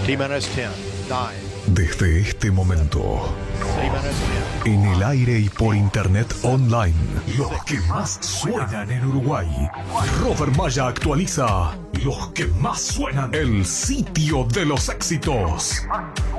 T-minus 10, 9. Desde este momento, T-minus 10. en el aire y por internet online, los que más suenan en Uruguay. Robert Maya actualiza los que más suenan. El sitio de los éxitos.